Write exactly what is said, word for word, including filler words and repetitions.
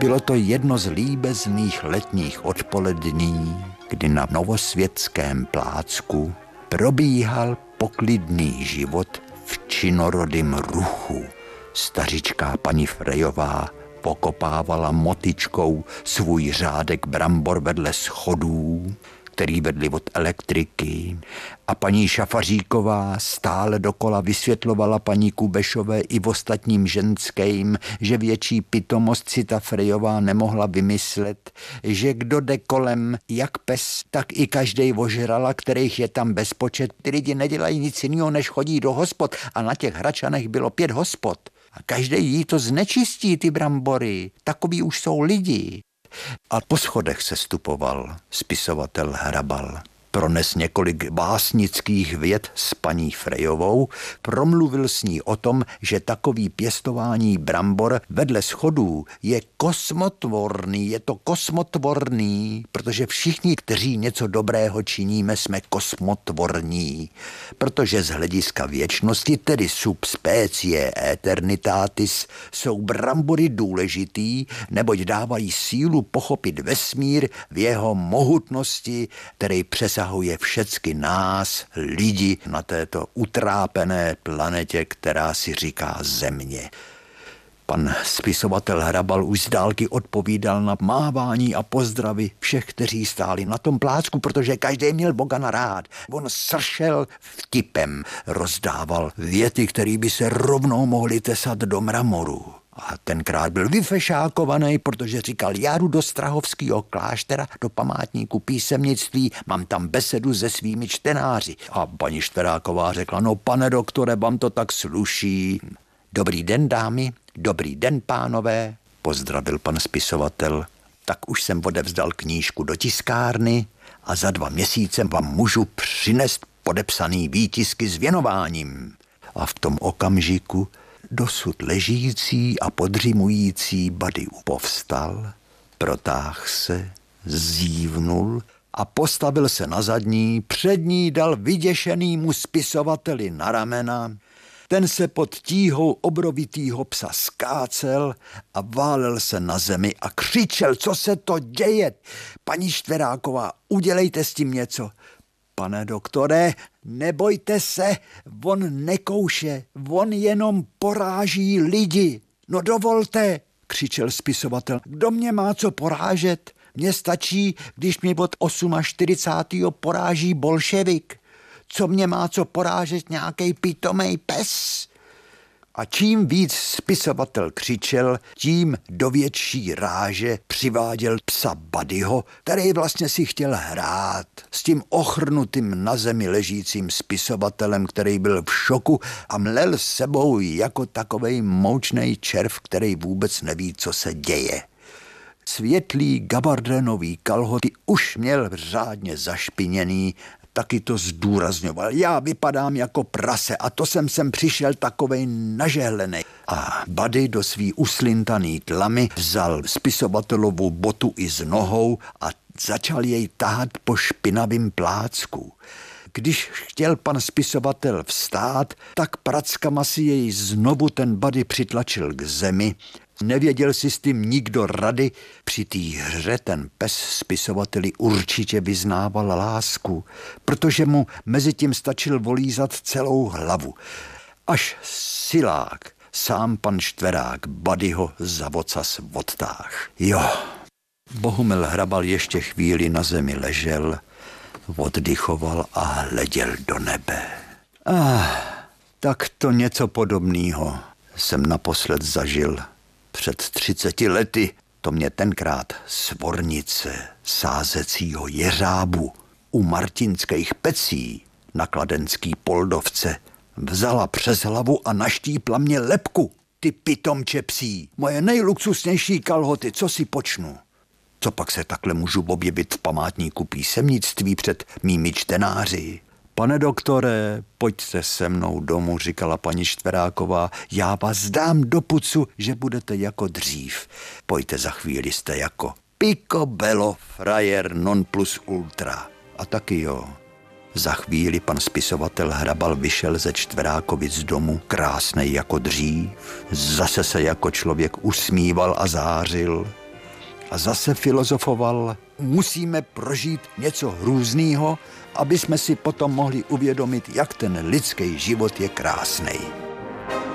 bylo to jedno z líbezných letních odpolední, kdy na Novosvětském plácku probíhal poklidný život v činorodým ruchu. Stařičká paní Frejová pokopávala motyčkou svůj řádek brambor vedle schodů, který vedli od elektriky, a paní Šafaříková stále dokola vysvětlovala paní Kubešové i v ostatním ženským, že větší pitomost si ta Frejová nemohla vymyslet, že kdo jde kolem jak pes, tak i každej ožrala, kterých je tam bezpočet. Ty lidi nedělají nic jiného, než chodí do hospod, a na těch Hračanech bylo pět hospod. A každej jí to znečistí, ty brambory. Takový už jsou lidi. A po schodech se stupoval spisovatel Hrabal. Prones několik básnických vět s paní Frejovou, promluvil s ní o tom, že takový pěstování brambor vedle schodů je kosmotvorný, je to kosmotvorný, protože všichni, kteří něco dobrého činíme, jsme kosmotvorní, protože z hlediska věčnosti, tedy subspecie eternitatis, jsou brambory důležitý, neboť dávají sílu pochopit vesmír v jeho mohutnosti, který přesahuje všecky nás, lidi, na této utrápené planetě, která si říká Země. Pan spisovatel Hrabal už z dálky odpovídal na mávání a pozdravy všech, kteří stáli na tom plácku, protože každý měl Bogana rád. On sršel vtipem, rozdával věty, které by se rovnou mohly tesat do mramoru. A tenkrát byl vyfešákovaný, protože říkal, já jdu do Strahovského kláštera, do památníku písemnictví, mám tam besedu se svými čtenáři. A paní Štveráková řekla, no pane doktore, vám to tak sluší. Dobrý den, dámy, dobrý den, pánové, pozdravil pan spisovatel. Tak už jsem odevzdal knížku do tiskárny a za dva měsíce vám můžu přinést podepsaný výtisky s věnováním. A v tom okamžiku dosud ležící a podřimující Bady povstal, protáhl se, zívnul a postavil se na zadní, přední dal vyděšenýmu spisovateli na ramena. Ten se pod tíhou obrovitýho psa skácel a válel se na zemi a křičel, co se to děje. Paní Štveráková, udělejte s tím něco. Pane doktore, nebojte se, on nekouše, on jenom poráží lidi. No dovolte, křičel spisovatel, kdo mě má co porážet? Mně stačí, když mě od čtyřicátého osmého poráží bolševik. Co mě má co porážet nějakej pitomej pes? A čím víc spisovatel křičel, tím do větší ráže přiváděl psa Badyho, který vlastně si chtěl hrát s tím ochrnutým na zemi ležícím spisovatelem, který byl v šoku a mlel s sebou jako takovej moučnej červ, který vůbec neví, co se děje. Světlý gabardenový kalhoty už měl řádně zašpiněný, taky to zdůrazňoval. Já vypadám jako prase a to jsem sem přišel takovej nažehlenej. A Bady do svý uslintaný tlamy vzal spisovatelovou botu i s nohou a začal jej tahat po špinavým plácku. Když chtěl pan spisovatel vstát, tak prackama si jej znovu ten Bady přitlačil k zemi. Nevěděl si s tím nikdo rady, při té hře ten pes spisovateli určitě vyznával lásku, protože mu mezi tím stačil volízat celou hlavu. Až silák, sám pan Štverák, Badyho za vocas odtáh. Jo, Bohumil Hrabal ještě chvíli na zemi ležel, oddychoval a hleděl do nebe. Ah, tak to něco podobného jsem naposled zažil. Před třiceti lety to mě tenkrát svornice sázecího jeřábu u Martinských pecí na kladenský Poldovce vzala přes hlavu a naštípla mě lebku. Ty pitomče psí, moje nejluxusnější kalhoty, co si počnu? Co pak se takhle můžu objevit v památníku písemnictví před mými čtenáři? Pane doktore, pojďte se mnou domů, říkala paní Štveráková, já vás dám do pucu, že budete jako dřív. Pojďte, za chvíli jste jako picobello, frajer non plus ultra. A taky jo. Za chvíli pan spisovatel Hrabal vyšel ze Štverákovic domu, krásnej jako dřív, zase se jako člověk usmíval a zářil. A zase filozofoval, musíme prožít něco hrůznýho, aby jsme si potom mohli uvědomit, jak ten lidský život je krásnej.